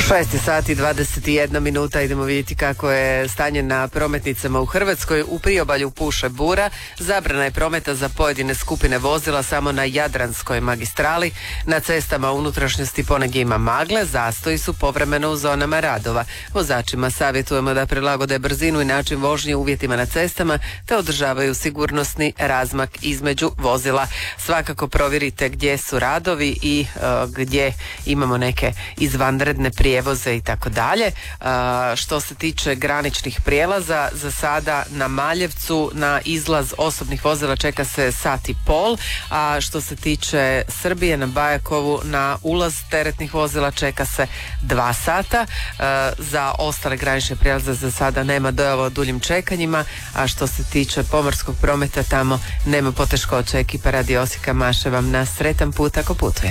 6 sati 21 minuta, idemo vidjeti kako je stanje na prometnicama u Hrvatskoj. U priobalju puše bura, zabrana je prometa za pojedine skupine vozila samo na Jadranskoj magistrali. Na cestama unutrašnjosti ponegdje ima magle, zastoji su povremeno u zonama radova. Vozačima savjetujemo da prilagode brzinu i način vožnje uvjetima na cestama te održavaju sigurnosni razmak između vozila. Svakako provjerite gdje su radovi i gdje imamo neke izvanredne prijevoze i tako dalje. Što se tiče graničnih prijelaza, za sada na Maljevcu na izlaz osobnih vozila čeka se sat i pol, a što se tiče Srbije na Bajakovu na ulaz teretnih vozila čeka se 2 sata. Za ostale granične prijelaze za sada nema dojava o duljim čekanjima, a što se tiče pomorskog prometa tamo nema poteškoća. Ekipa Radio Osijeka maše vam na sretan put ako putuje.